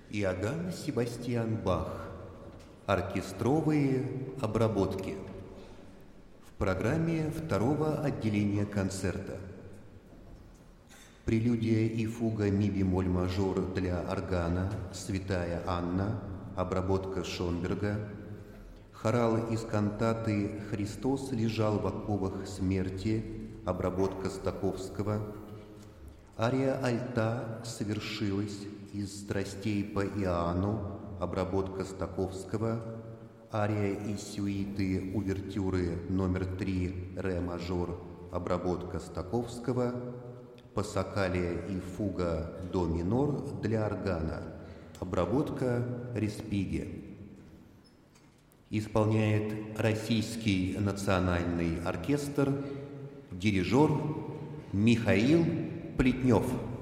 Иоганн Себастьян Бах. Оркестровые обработки. В программе второго отделения концерта. Прелюдия и фуга ми-бемоль-мажор для органа «Святая Анна», обработка Шонберга. Хорал из кантаты «Христос лежал в оковах смерти», обработка Стаковского. Ария альта совершилась из страстей по Иоанну, обработка Стаковского. Ария из сюиты увертюры номер 3 ре мажор, обработка Стаковского. Пассакалия и фуга до минор для органа, обработка Респиге. Исполняет Российский национальный оркестр, дирижер Михаил Плетнев.